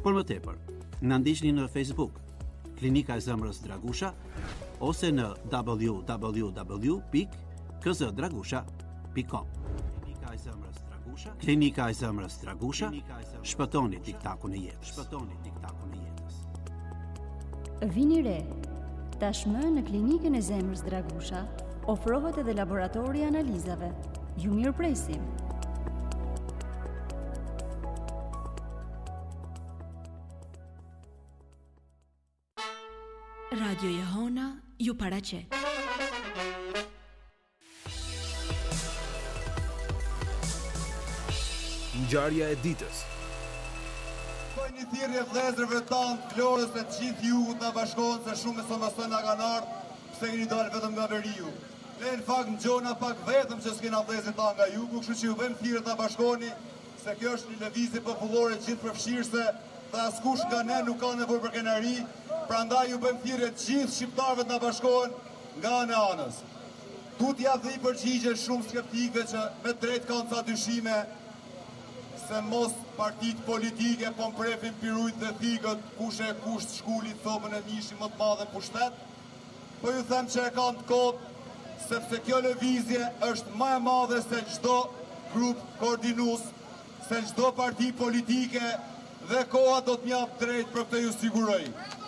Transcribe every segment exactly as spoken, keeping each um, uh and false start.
Por më tepër, na ndiqni në Facebook, Klinika e Zemrës Dragusha, ose në w w w pikë k z dragusha pikë com. Klinika e Zemrës Dragusha, Klinika e Zemrës Dragusha, shpëtoni tiktakun e jetës. Shpëtoni tiktakun e jetës. Vini re, tashmë në Klinikën e Zemrës Dragusha, ofrohet edhe laboratori i analizave. Ju mirëpresim. Radio Jehona ju paraqet. Ngjarja e ditës. Bëj një thirrje vëllezërve tanë, Florës e të gjithë ju të bashkohen se shumë e sonë mësën nga kanë ardhur, pse keni dalë vetëm nga Veriu. Ne në fakt në gjona pak vetëm që s'kena vëllezër tanë nga ju, kështu që ju bëjmë thirrje të bashkoheni, se kjo është një lëvizje popullore gjithë përfshirëse, dhe askush nga ne nuk ka nevojë për kenari, prandaj ju bëjmë thirrje të gjithë shqiptarëve të na bashkohen nga ana e anës. Tutja dhe i përgjigje shumë skeptikëve që me drejt kanë ca dyshime se mos partitë politike po mprefin pirujt dhe thikët kush e kush të shkullit thopën e mishi më të madhe në pushtet, po ju them që e kanë të kot, sepse kjo lëvizje është më e madhe se çdo grup koordinues, se çdo parti politike, dhe koha do të mjaftë drejt për këtë ju siguroj.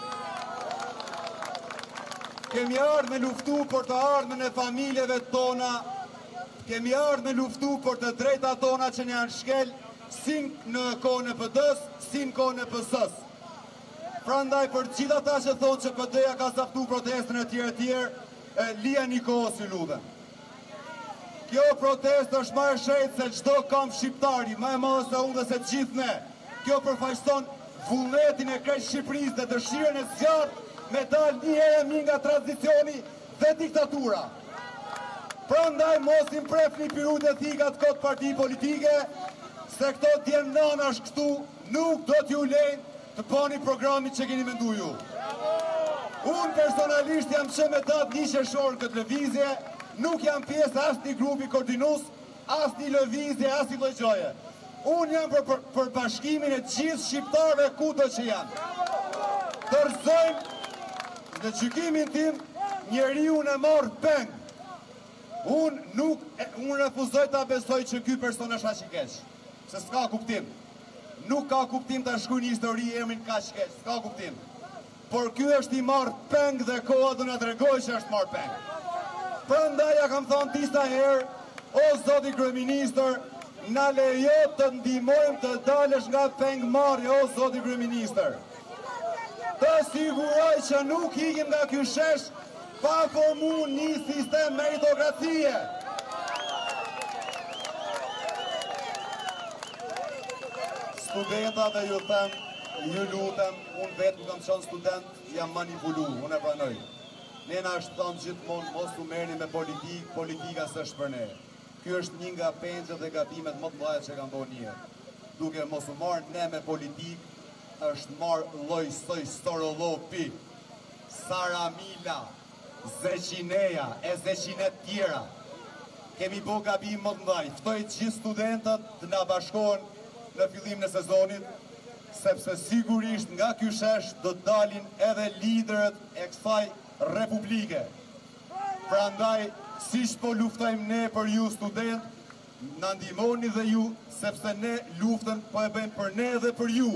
Kemi ardhur me luftu për të ardhmen e familjeve tona, kemi ardhur me luftu për të drejta tona që ne janë shkel, si në kohën e P D-s, si në kohën e P S-s. Prandaj për gjithë ata që thonë që P D-ja ka zaktu protestën e tjerë e tjerë, e lijani kohës ju lutem. Kjo protestë është më e shejtë se çdo kamp shqiptari, më e madhe se unë dhe se gjithë ne. Kjo përfaqëson vullnetin e krejt Shqipërisë dhe dëshirën e zjarrt me dalë një herë mi nga tranzicioni dhe diktatura. Prandaj mos i mprefni pirujt e thikat kot parti politike, se këto djem nanash këtu nuk do t'ju lejnë të bëni programit që keni menduar ju. Unë personalisht jam që me datë një qershor këtë lëvizje, nuk jam pjesë as një grupi koordinues, as një lëvizje, as një lloj gjoje. Unë jam për, për, për bashkimin e gjithë shqiptarëve kudo që janë. Dorëzojmë në gjykimin tim njeriu e marr peng. Unë nuk unë refuzoj ta besoj që ky person është aq i keq. Se s'ka kuptim. Nuk ka kuptim ta shkruaj një histori emrin kaq keq, s'ka kuptim. Por ky është i marr peng dhe koha do na tregojë që është marr peng. Prandaj ja kam thënë disa herë, o zoti kryeministër, na lejo të ndihmojmë të dalësh nga pengmarrja, o zoti kryeministër. Të siguroj që nuk ikim nga ky shesh pa formuar një sistem meritokracie. Studentave ju them, ju lutem, unë vetë kam qenë student, jam manipulu, unë e pranoj. Ne na është thënë gjithmonë mos u merrni me politikë, politika s'është për ne. Ky është një nga pengjet dhe gabimet më të mëdha që kanë bërë një. Duke mos u marrë ne me politikë, është marrë lloj soi Storollopi, Saramila, Zeqineja, e Zeqinet tjera. Kemi bë gabim më të mëdha. Ftoj gjithë studentët të na bashkohen në fillim në sezonit, sepse sigurisht nga ky shesh do të dalin edhe liderët e kësaj republike. Prandaj siç po luftojmë ne për ju student, na ndihmoni dhe ju, sepse ne luftën po e bëjmë për ne dhe për ju.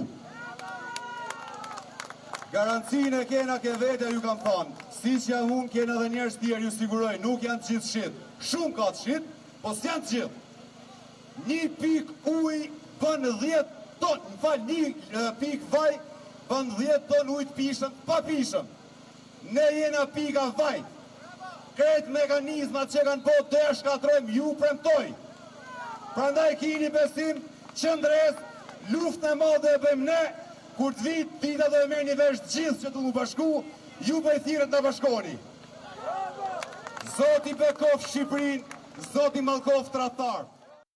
Garancinë e kena ke vetja ju kam thënë, siç ja unë kena edhe njerëz tjerë ju siguroj, nuk janë të gjithë shit. Shumë ka të shit, po s'janë të gjithë. Një pik ujë bën dhjetë ton, më fal, një pik vaj bën dhjetë ton ujë të pishëm, pa pishëm. Ne jena pika vaj. Kretë mekanizmat që kanë po të e shkatrojmë, ju premtoj. Prandaj kini besim, qëndres, luft në madhe e bëjmë ne, kur të vit, dita dhe e merë një vesh gjithë që të mu bashku, ju bëj thirët në bashkoni. Zoti Bekov Shqipërin, Zoti Mallkov Tradhtar.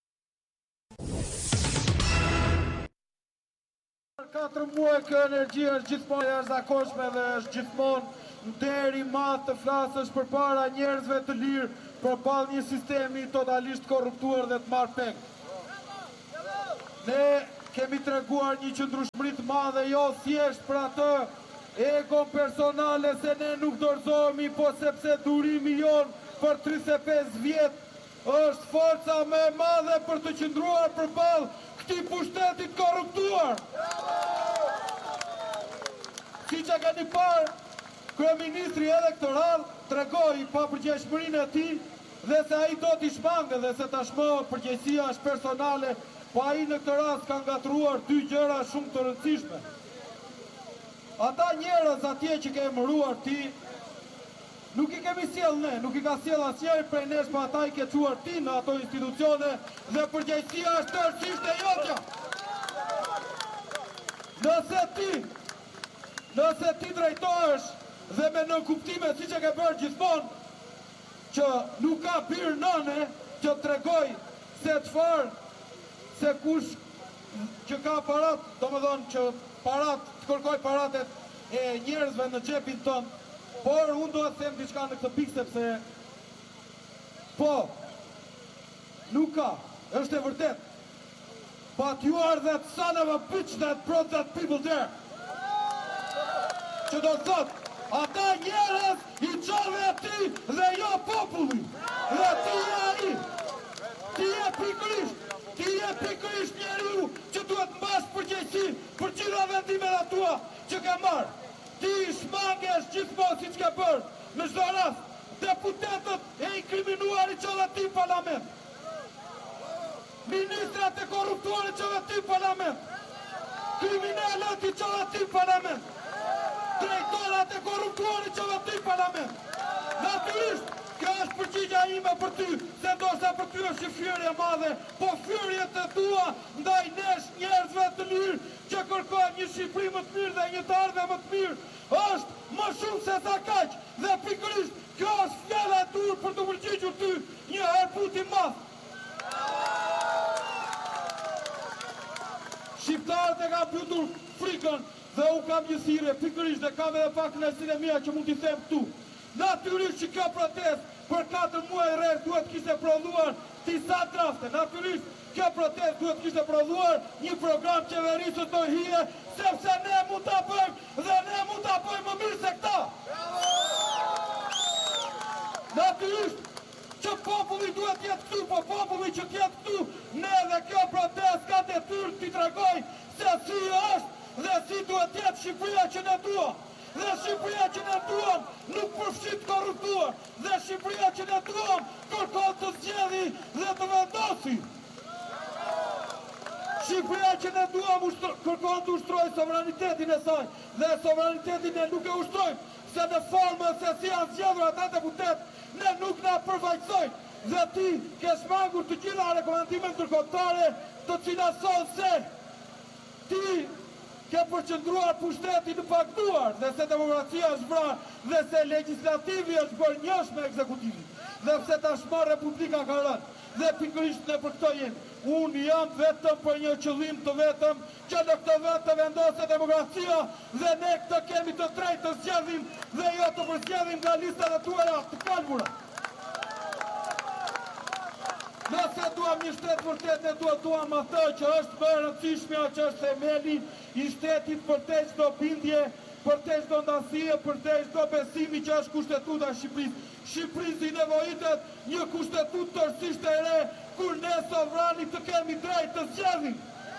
Katër muaj kjo energji është gjithmonë e jashtëzakonshme dhe është gjithmonë nderi madh të flasësh përpara njerëzve të lirë përballë një sistemi totalisht korruptuar dhe të marrë peng. Ne kemi treguar një qëndrueshmëri të madhe, jo thjesht për atë egon personale se ne nuk dorëzohemi, po sepse durimi jon për tridhjetë e pesë vjet është forca më e madhe për të qëndruar përballë këtij pushtetit korruptuar. Siç e keni parë, kryeministri elektoral tregoi pa përgjegjësinë e tij dhe se ai do t'i shmangë dhe se tashmë përgjegjësia është personale, po ai në këtë rast ka ngatruar dy gjëra shumë të rëndësishme. Ata njerëz atje që ke emëruar ti, nuk i kemi sjell ne, nuk i ka sjell asnjëri prej nesh, po ata i ke çuar ti në ato institucione dhe përgjegjësia është tërësisht e jotja. Nëse ti, nëse ti drejtohesh dhe me nënkuptime siç e ke bërë gjithmonë, që nuk ka birë nëne që tregoj se çfarë, se kush që ka parat, domethënë që parat, të kërkoj paratet e njerëzve në xhepin tonë, por unë do të them diçka në këtë pikë sepse po, nuk ka, është e vërtet. But you are that son of a bitch that brought that people there. Që do të thotë, ata njerëz i çove ti dhe jo populli. Dhe ti je ai. Ti je pikërisht, ti je pikërisht njeriu që duhet mbash përgjegjësi për gjitha vendimet tua që ke marrë. Ti shmangesh gjithmonë siç ke bërë në çdo rast. Deputetët e inkriminuar i çove ti në parlament. Ministrat e korruptuar i çove ti në parlament. Kriminalët i çove ti në parlament. Drejtorat e korruptuar i çove ti në parlament. Natyrisht, kjo është përgjigjja ime për ty, se ndoshta për ty është fyerje e madhe, po fyerjet e tua ndaj nesh njerëzve të lirë që kërkojnë një Shqipëri më të mirë dhe një të ardhme më të mirë, është më shumë se sa kaq. Dhe pikërisht kjo është fjala e dur për të përgjigjur ty një herput i madh. Shqiptarët e kanë pyetur frikën dhe u kam një thirrje pikërisht dhe kam edhe pak kënaqësinë mia që mund t'i them këtu. Natyrisht që kjo protestë për katër muaj rreth duhet kishte prodhuar disa drafte. Natyrisht kjo protestë duhet kishte prodhuar një program qeverisë të hije, sepse ne mund ta bëjmë dhe ne mund ta bëjmë më mirë se këta. Natyrisht që populli duhet jetë këtu, po populli që t'jetë këtu, ne dhe kjo protestë ka detyrë t'i tregoj se si është dhe si duhet jetë Shqipëria që ne duam. Dhe Shqipëria që ne duam nuk përfshin korruptuar. Dhe Shqipëria që ne duam kërkon të zgjedhë dhe të vendosi. Shqipëria që ne duam kërkon të ushtrojë sovranitetin e saj. Dhe sovranitetin ne nuk e ushtrojmë, se në formën se si janë zgjedhur ata deputet, ne nuk na përfaqësojnë. Dhe ti ke shmangur të gjitha rekomandimet ndërkombëtare, të cilat thonë se ti ke përqendruar pushtetin në pagduar, dhe se demokracia është vrarë, dhe se legislativi është bërë njësh me ekzekutivin, dhe pse tashmë Republika ka rënë, dhe pikërisht ne për këto jemi. Unë jam vetëm për një qëllim të vetëm, që në këtë vend të vendoset demokracia, dhe ne këtë kemi të drejtë të zgjedhim, dhe jo të përzgjedhim nga listat e tuaja të kalbura. Nëse duam një shtet vërtet, ne duhet duam atë që është më e rëndësishmja, që është themeli i shtetit për te çdo bindje, për te çdo ndasje, për te çdo besimi që është kushtetuta e Shqipërisë. Shqipërisë i nevojitet një kushtetutë tërësisht e re, kur ne sovrani të kemi drejt të zgjedhim.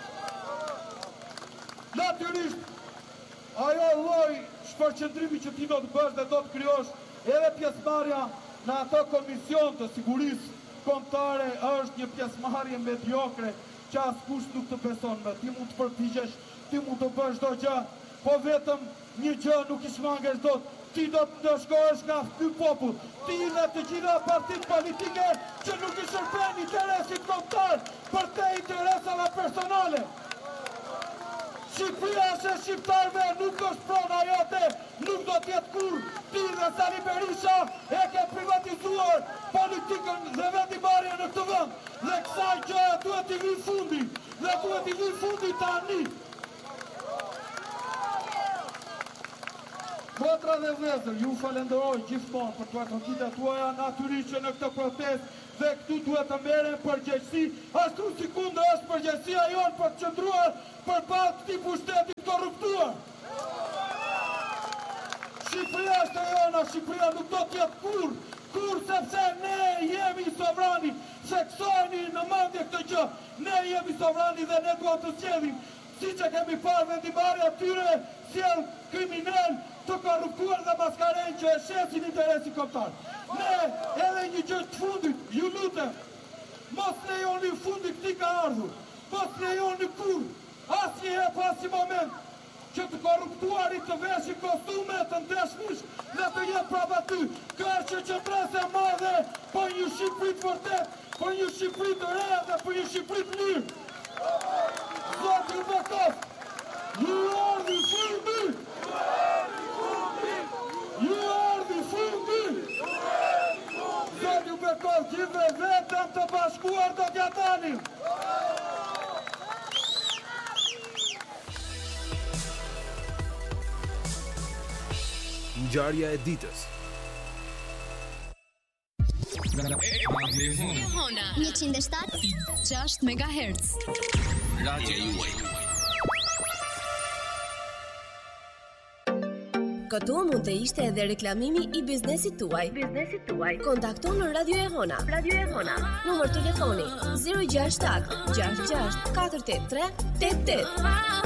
Natyrisht, ajo lloj shpërqendrimi që ti do të bësh dhe do të krijosh edhe pjesëmarrja në ato komision të sigurisë kombëtare është një pjesëmarrje mediokre që askush nuk të beson me. Ti mund të përpiqesh, ti mund të bësh çdo gjë, po vetëm një gjë nuk i shmangesh dot. Ti do të shkohesh nga ky popull. Ti dhe të gjitha partitë politike që nuk i shërben interesit kombëtar për te interesave personale. Shqipëria është e shqiptarëve, nuk është prona jote, nuk do t'jetë kur. Ti dhe Sali Berisha e ke privatizuar politikën dhe vendimarrjen në këtë vend. Dhe kësaj gjëje duhet i vi fundi, dhe duhet i vi fundi tani. Motra dhe vëllezër, ju falenderoj gjithmonë për të atrocitet tuaja, natyrisht që në këtë protestë dhe këtu duhet të merren përgjegjësi, ashtu si kundër është përgjegjësia jonë për të qëndruar përballë këtij pushteti korruptuar. Shqipëria është e jona, Shqipëria nuk do të jetë kur, kur sepse ne jemi sovrani, theksojeni në mendje këtë gjë, ne jemi sovrani dhe ne duam të zgjedhim, siç e kemi parë vendimarrja atyre sjell kriminal të korruptuar dhe maskarejnë që e shesin interesin kombëtar. Ne edhe një gjë të fundit, ju lutem, mos lejoni fundi këtij ka ardhur, mos lejoni kur, asnjëherë pas asnjë moment që të korruptuarit të veshin kostume të ndeshmish dhe të jetë prapa ty. Kjo është qendresa e madhe për një Shqipëri të vërtet, për një Shqipëri të re dhe për një Shqipëri të mirë. Zoti ju bekoft, ju ardhi fundi! Ju ardhi fundi! Zoti ju bekoft, gjithë vetëm të bashkuar do t'ja dalim! Ngjarja e ditës. njëqind e shtatë e gjashtë megahertz. Radio juaj. Këtu mund të ishte edhe reklamimi i biznesit tuaj. Biznesit tuaj. Kontakto në Radio e Hona. Radio e Hona. Numër telefoni zero gjasht shtat gjasht gjasht katër tetë tre tetë tetë.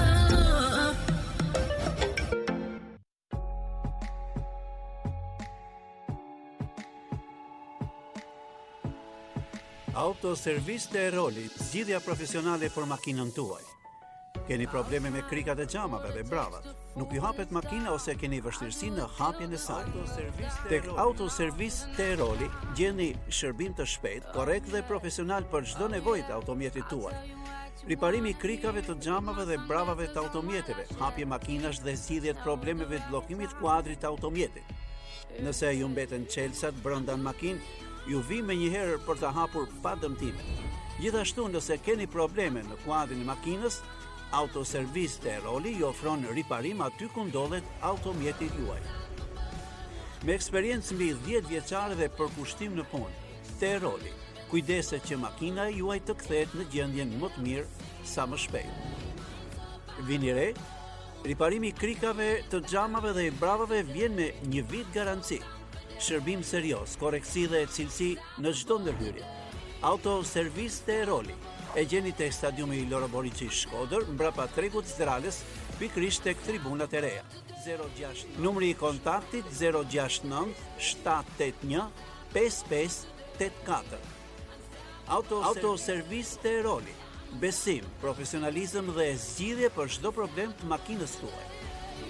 Autoservis të Eroli, zgjidhja profesionale për makinën tuaj. Keni probleme me krikat e xhamave dhe bravat, nuk ju hapet makina ose keni vështirësi në hapjen e saj. Tek Autoservis të Eroli gjeni shërbim të shpejt, korrekt dhe profesional për çdo nevojë të automjetit tuaj. Riparimi i krikave të xhamave dhe bravave të automjeteve, hapje makinash dhe zgjidhje të problemeve të bllokimit të kuadrit të automjetit. Nëse ju mbeten çelësat brenda në makinë, ju vi me njëherë për të hapur pa dëmtime. Gjithashtu, nëse keni probleme në kuadrin e makinës, Autoservis të Eroli ju ofron riparim aty ku ndodhet automjeti juaj. Me eksperiencë mbi dhjetë vjeçare dhe përkushtim në punë, të Eroli kujdeset që makina juaj të kthehet në gjendjen më të mirë sa më shpejt. Vini re, riparimi i krikave të xhamave dhe i bravave vjen me një vit garanci. Shërbim serioz, koreksi dhe cilësi në çdo ndërhyrje. Autoservis të Eroli e gjeni tek stadiumi Loro Boriçi Shkodër, mbrapa tregut Zdralës, pikërisht tek tribunat e reja. Numri i kontaktit zero gjasht nëntë shtat tetë një pesë pesë tetë katër. Autoservis të Eroli. Besim, profesionalizëm dhe zgjidhje për çdo problem të makinës tuaj.